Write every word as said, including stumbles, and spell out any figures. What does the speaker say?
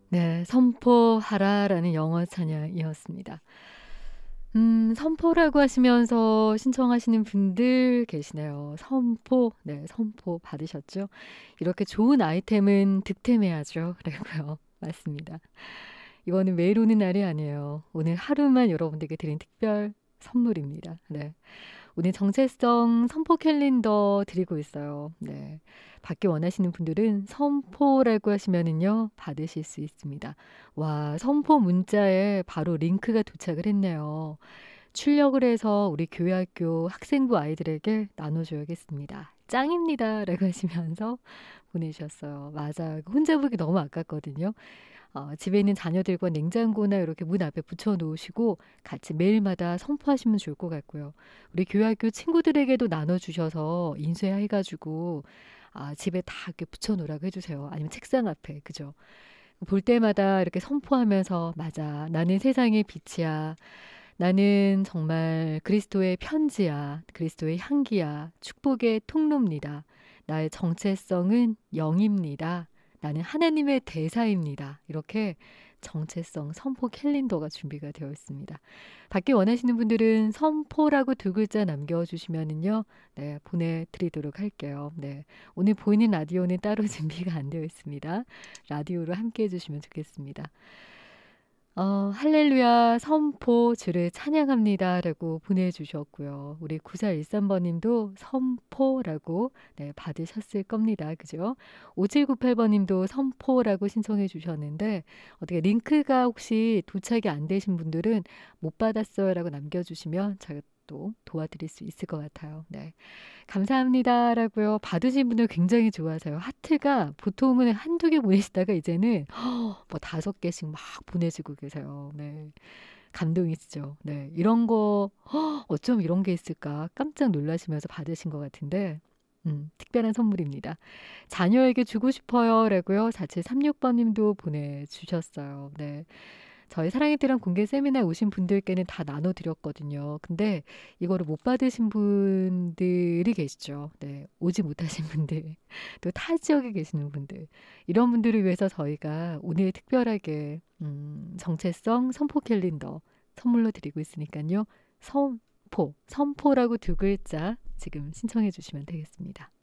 네, 선포하라라는 영어 찬양이었습니다. 음, 선포라고 하시면서 신청하시는 분들 계시네요. 선포, 네, 선포 받으셨죠? 이렇게 좋은 아이템은 득템해야죠. 그래고요. 맞습니다. 이거는 매일 오는 날이 아니에요. 오늘 하루만 여러분들께 드린 특별 선물입니다. 네. 오늘 정체성 선포 캘린더 드리고 있어요. 네. 받기 원하시는 분들은 선포라고 하시면은요, 받으실 수 있습니다. 와, 선포 문자에 바로 링크가 도착을 했네요. 출력을 해서 우리 교회학교 학생부 아이들에게 나눠줘야겠습니다. 짱입니다. 라고 하시면서 보내주셨어요. 맞아요. 혼자 보기 너무 아깝거든요. 어, 집에 있는 자녀들과 냉장고나 이렇게 문 앞에 붙여 놓으시고 같이 매일마다 선포하시면 좋을 것 같고요. 우리 교회학교 친구들에게도 나눠주셔서 인쇄해가지고 아, 집에 다 이렇게 붙여 놓으라고 해주세요. 아니면 책상 앞에, 그죠? 볼 때마다 이렇게 선포하면서 맞아, 나는 세상의 빛이야. 나는 정말 그리스도의 편지야. 그리스도의 향기야. 축복의 통로입니다. 나의 정체성은 영입니다. 나는 하나님의 대사입니다. 이렇게 정체성 선포 캘린더가 준비가 되어 있습니다. 받기 원하시는 분들은 선포라고 두 글자 남겨주시면은요, 네, 보내드리도록 할게요. 네, 오늘 보이는 라디오는 따로 준비가 안 되어 있습니다. 라디오로 함께 해주시면 좋겠습니다. 어, 할렐루야 선포 주를 찬양합니다 라고 보내주셨고요. 우리 구사일삼 번님도 선포라고 네, 받으셨을 겁니다. 그죠? 오칠구팔 번님도 선포라고 신청해 주셨는데 어떻게 링크가 혹시 도착이 안 되신 분들은 못 받았어요 라고 남겨주시면 제가 또 도와드릴 수 있을 것 같아요. 네. 감사합니다 라고요. 받으신 분들 굉장히 좋아하세요. 하트가 보통은 한두 개 보내시다가 이제는 뭐 다섯 개씩 막 보내주고 계세요. 네. 감동이시죠. 네. 이런 거, 어쩜 이런 게 있을까? 깜짝 놀라시면서 받으신 것 같은데, 음, 특별한 선물입니다. 자녀에게 주고 싶어요. 라고요. 사칠삼육 번님도 보내주셨어요. 네. 저희 사랑의 띠랑 공개 세미나에 오신 분들께는 다 나눠드렸거든요. 근데 이거를 못 받으신 분들이 계시죠. 네, 오지 못하신 분들, 또 타 지역에 계시는 분들, 이런 분들을 위해서 저희가 오늘 특별하게 음, 정체성 선포 캘린더 선물로 드리고 있으니까요. 선포, 선포라고 두 글자 지금 신청해 주시면 되겠습니다.